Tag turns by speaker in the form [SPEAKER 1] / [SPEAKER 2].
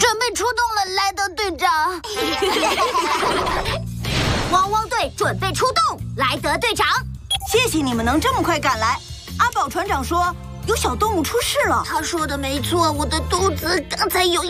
[SPEAKER 1] 准备出动了，莱德队长。汪汪队准备出动，莱德队长。
[SPEAKER 2] 谢谢你们能这么快赶来。阿宝船长说有小动物出事了。
[SPEAKER 1] 他说的没错，我的肚子刚才有